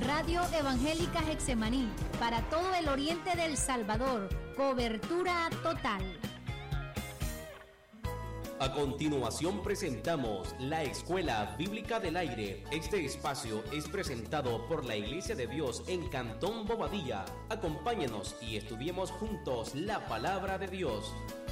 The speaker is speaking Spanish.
Radio Evangélica Getsemaní, para todo el oriente del Salvador, cobertura total. A continuación presentamos la Escuela Bíblica del Aire. Este espacio es presentado por la Iglesia de Dios en Cantón Bobadilla. Acompáñenos y estudiemos juntos la palabra de Dios.